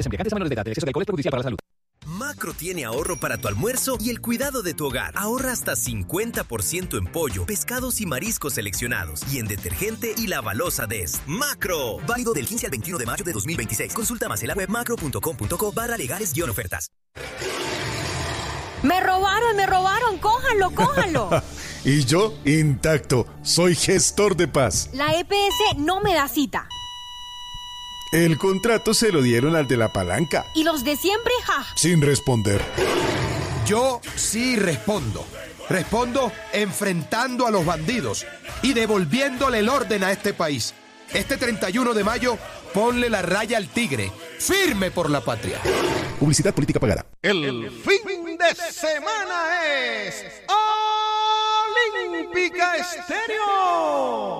embriagantes a menores de edad. El exceso de alcohol es perjudicial para la salud. Macro tiene ahorro para tu almuerzo y el cuidado de tu hogar. Ahorra hasta 50% en pollo, pescados y mariscos seleccionados y en detergente y lavalosa Des. ¡Macro! Válido del 15 al 21 de mayo de 2026. Consulta más en la web macro.com.co/legales-ofertas. Me robaron, cójanlo. Y yo, intacto, soy gestor de paz. La EPS no me da cita. El contrato se lo dieron al de la palanca. ¿Y los de siempre, ja? Sin responder. Yo sí respondo. Respondo enfrentando a los bandidos y devolviéndole el orden a este país. Este 31 de mayo, ponle la raya al tigre. Firme por la patria. Publicidad política pagada. El fin de semana es Olímpica Estéreo.